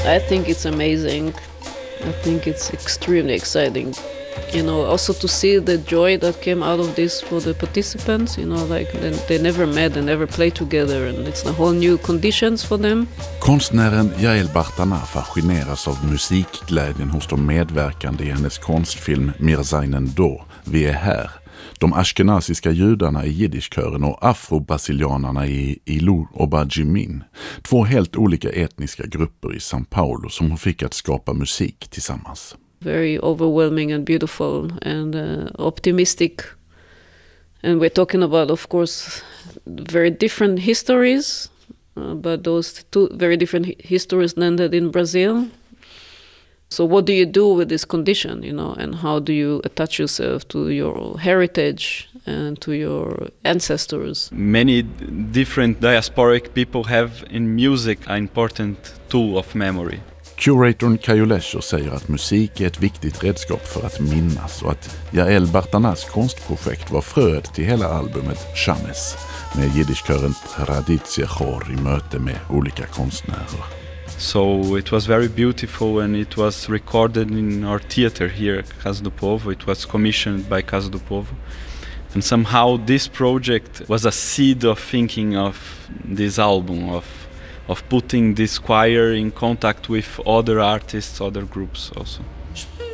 I think it's amazing. I think it's extremely exciting. You know, also to see the joy that came out of this for the participants, you know, like they never met and never played together, and it's a whole new conditions for them. Konstnären Yael Bartana fascineras av musikglädjen hos de medverkande i hennes konstfilm Mirzainen Do, Vi är här. De ashkenaziska judarna i jiddischkören och afro-brasilianerna i Ilu och Bajimin. 2 helt olika etniska grupper i São Paulo som fick att skapa musik tillsammans. Very overwhelming and beautiful and optimistic. And we're talking about, of course, very different histories, but those 2 very different histories landed in Brazil. So what do you do with this condition, you know, and how do you attach yourself to your heritage and to your ancestors? Many different diasporic people have in music an important tool of memory. Curatorn Caio Lescher säger att musik är ett viktigt redskap för att minnas och att Yael Bartanas konstprojekt var fröet till hela albumet Shames med jiddischkören Traditie Chor i möte med olika konstnärer. So it was very beautiful, and it was recorded in our theater here at Casa do Povo. It was commissioned by Casa do Povo. And somehow this project was a seed of thinking of this album, of putting this choir in contact with other artists, other groups also.